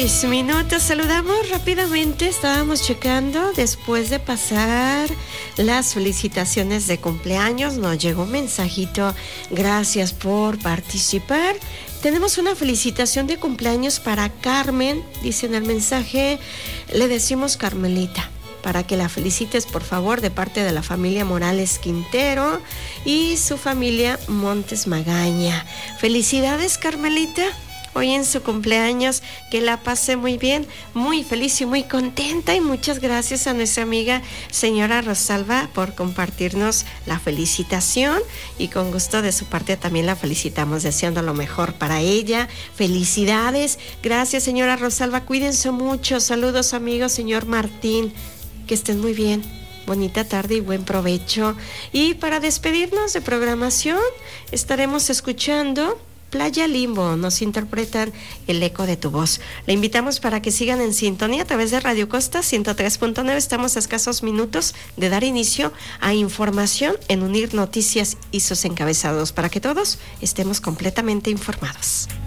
6 minutos. Saludamos rápidamente. Estábamos checando después de pasar las felicitaciones de cumpleaños. Nos llegó un mensajito. Gracias por participar. Tenemos una felicitación de cumpleaños para Carmen. Dice en el mensaje, le decimos Carmelita, para que la felicites, por favor, de parte de la familia Morales Quintero y su familia Montes Magaña. Felicidades, Carmelita. Hoy en su cumpleaños, que la pase muy bien, muy feliz y muy contenta. Y muchas gracias a nuestra amiga señora Rosalba por compartirnos la felicitación. Y con gusto de su parte también la felicitamos, deseando lo mejor para ella. Felicidades. Gracias, señora Rosalba. Cuídense mucho. Saludos, amigos. Señor Martín, que estén muy bien. Bonita tarde y buen provecho. Y para despedirnos de programación, estaremos escuchando Playa Limbo. Nos interpretan El eco de tu voz. Le invitamos para que sigan en sintonía a través de Radio Costa 103.9. Estamos a escasos minutos de dar inicio a información en Unir Noticias y sus encabezados, para que todos estemos completamente informados.